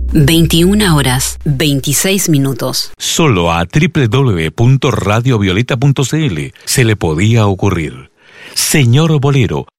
21:26. Solo a www.radiovioleta.cl se le podía ocurrir. Señor Bolero,